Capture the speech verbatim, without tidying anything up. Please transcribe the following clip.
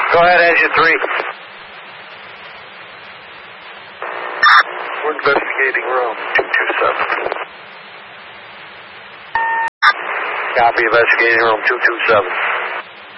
Go ahead, engine three. We're investigating room two two seven. Copy, investigating room two two seven.